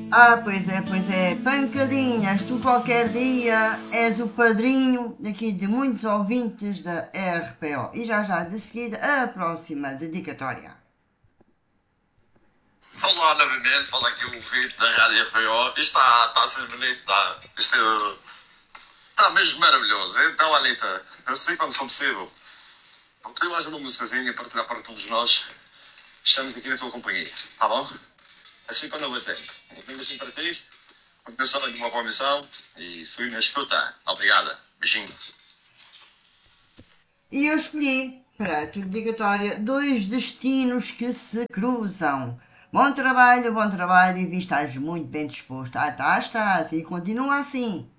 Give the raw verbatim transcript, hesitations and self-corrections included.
Ah, pois é, pois é, pancadinhas, tu qualquer dia és o padrinho aqui de muitos ouvintes da R P O. E já já de seguida a próxima dedicatória. Olá novamente, fala aqui o Filipe da Rádio F A O. Isto está, está a ser bonito, está. Isto está mesmo maravilhoso. Então, Anitta, assim quando for possível, vou pedir mais uma musicazinha para tirar para todos nós. Estamos aqui na tua companhia, tá bom? Assim quando eu bater. Um beijo assim para ti, continuação de uma boa missão e fui na escuta. Obrigada, beijinho. E eu escolhi para a dedicatória dois destinos que se cruzam. Bom trabalho, bom trabalho e vi estás muito bem disposto. Ah, tá, estás e continua assim.